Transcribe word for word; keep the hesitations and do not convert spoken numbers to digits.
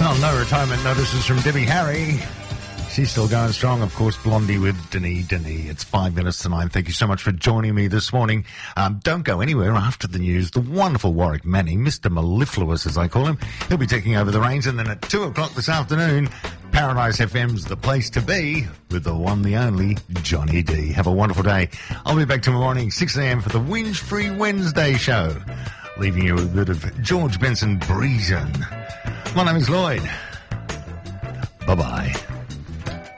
Well, no retirement notices from Debbie Harry. She's still going strong, of course. Blondie with Denis Denis. It's five minutes to nine. Thank you so much for joining me this morning. Um, don't go anywhere after the news. The wonderful Warwick Manning, Mister Mellifluous as I call him, he'll be taking over the reins. And then at two o'clock this afternoon, Paradise F M's the place to be with the one, the only, Johnny D. Have a wonderful day. I'll be back tomorrow morning, six a.m. for the Whinge Free Wednesday show, leaving you with a bit of George Benson breezing. My name is Lloyd. Bye-bye.